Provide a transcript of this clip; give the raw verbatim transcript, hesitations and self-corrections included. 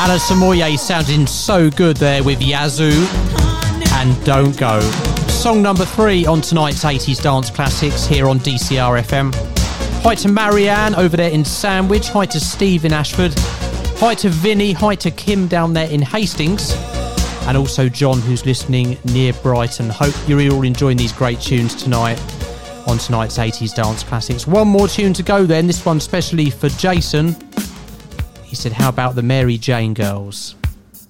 Alison Moyet sounding so good there with Yazoo and Don't Go. Song number three on tonight's eighties Dance Classics here on D C R F M. Hi to Marianne over there in Sandwich. Hi to Steve in Ashford. Hi to Vinny. Hi to Kim down there in Hastings. And also John, who's listening near Brighton. Hope you're all enjoying these great tunes tonight on tonight's eighties Dance Classics. One more tune to go then. This one specially for Jason. He said, how about the Mary Jane Girls?